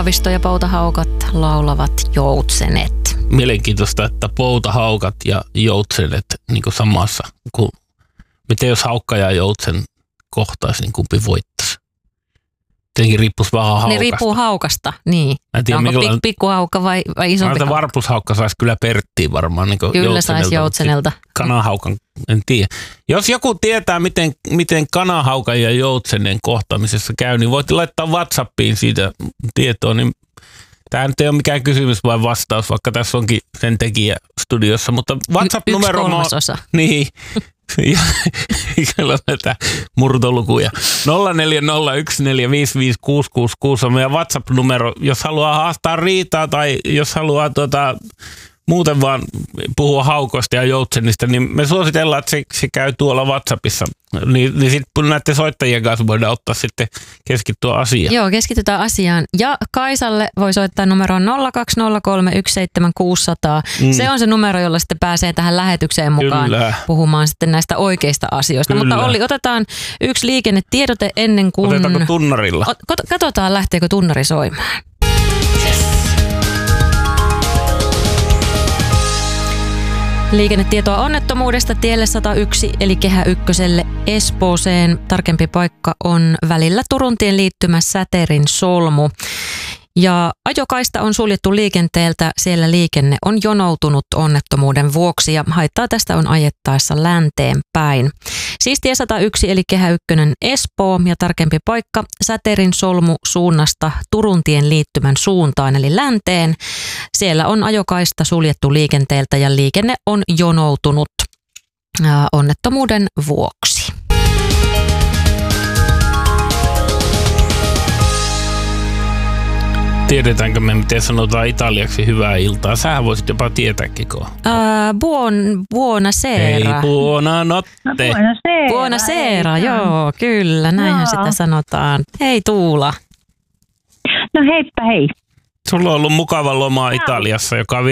Haavisto ja Poutahaukat laulavat Joutsenet. Mielenkiintoista, että Poutahaukat ja Joutsenet niin kuin samassa. Miten jos haukka ja joutsen kohtaisi, niin kumpi voittaisi? Tietenkin riippuisi vähän haukasta. Ne riippuu haukasta, niin. Onko pikkuhaukka vai isompi haukka? Varpushaukka saisi kyllä Perttiin varmaan. Niin kyllä saisi Joutsenelta. Kanahaukan, en tiedä. Jos joku tietää, miten kanahaukan ja joutsenen kohtaamisessa käy, niin voitte laittaa WhatsAppiin siitä tietoa. Niin tämä nyt ei ole mikään kysymys vai vastaus, vaikka tässä onkin sen tekijä studiossa. Mutta WhatsApp-numero... 1/3. Niin. Siellä on näitä murtolukuja. 0401455666 on meidän WhatsApp-numero. Jos haluaa haastaa riitaa tai jos haluaa muuten vaan puhua haukoista ja joutsenista, niin me suositellaan, että se käy tuolla WhatsAppissa. Niin sitten näiden soittajien kanssa voidaan ottaa sitten keskittyä asiaan. Joo, keskitytään asiaan. Ja Kaisalle voi soittaa numeroon 020317600. Se on se numero, jolla sitten pääsee tähän lähetykseen mukaan puhumaan sitten näistä oikeista asioista. Kyllä. Mutta Olli, otetaan yksi liikennetiedote ennen kuin... Otetaanko tunnarilla? Katsotaan, lähteekö tunnari soimaan. Liikennetietoa onnettomuudesta tielle 101 eli Kehä Ykköselle Espooseen. Tarkempi paikka on välillä Turuntien liittymä Säterin solmu. Ja ajokaista on suljettu liikenteeltä. Siellä liikenne on jonoutunut onnettomuuden vuoksi ja haittaa tästä on ajettaessa länteen päin. Siis tie 101 eli Kehä Ykkönen Espoo ja tarkempi paikka Säterin solmu suunnasta Turuntien liittymän suuntaan eli länteen. Siellä on ajokaista suljettu liikenteeltä ja liikenne on jonoutunut onnettomuuden vuoksi. Tiedetäänkö me, miten sanotaan italiaksi hyvää iltaa? Sähän voisit jopa tietääkin, kun... Buonasera. Hei, buonanotte. Buonasera, joo, kyllä, näinhän sitä sanotaan. Hei Tuula. No heippa hei. Sulla on ollut mukava loma Italiassa, joka